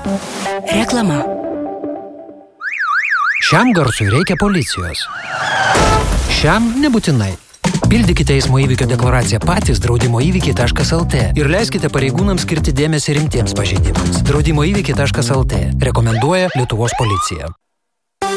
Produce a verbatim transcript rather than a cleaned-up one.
Reklama. Šiam garsui reikia policijos. Šiam nebūtinai. Pildykite eismo įvykio deklaraciją patys draudimo įvykiai taškas lt ir leiskite pareigūnams skirti dėmesį rimtiems pažeidimams. draudimo įvykiai taškas lt rekomenduoja Lietuvos policija.